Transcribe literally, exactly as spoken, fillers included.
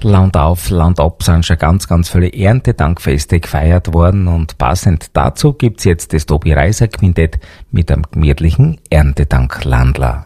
Land auf, Land ab sind schon ganz, ganz viele Erntedankfeste gefeiert worden und passend dazu gibt's jetzt das Tobi Reiser Quintett mit einem gemütlichen Erntedanklandler.